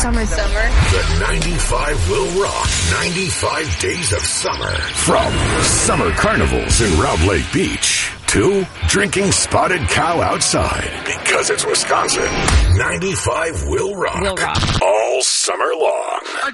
Summer. The 95 will rock. 95 days of summer. From summer carnivals in Round Lake Beach to drinking spotted cow outside because it's Wisconsin. 95 will rock. All summer long.